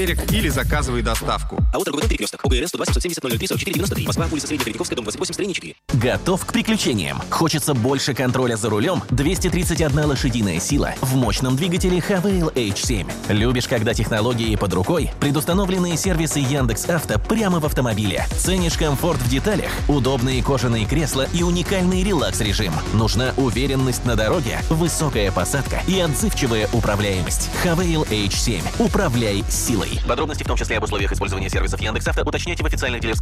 или заказывай доставку. АО «Торговый дом Перекресток». ОГРН 102-770-03-44-93. Москва, улица Средняя Перекрестковская, дом 28, строение 4. Готов к приключениям? Хочется больше контроля за рулем? 231 лошадиная сила в мощном двигателе Havail H7. Любишь, когда технологии под рукой? Предустановленные сервисы Яндекс.Авто прямо в автомобиле. Ценишь комфорт в деталях? Удобные кожаные кресла и уникальный релакс-режим. Нужна уверенность на дороге, высокая посадка и отзывчивая управляемость. Havail H7. Управляй силой. Подробности, в том числе об условиях использования сервисов Яндекс.Авто, уточняйте в официальных дилерских